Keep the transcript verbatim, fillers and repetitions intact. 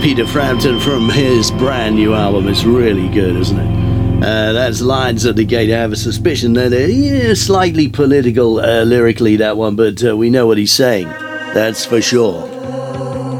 Peter Frampton from his brand new album. It's really good, isn't it? Uh, that's Lions at the Gate. I have a suspicion that it's yeah, slightly political uh, lyrically, that one, but uh, we know what he's saying. That's for sure.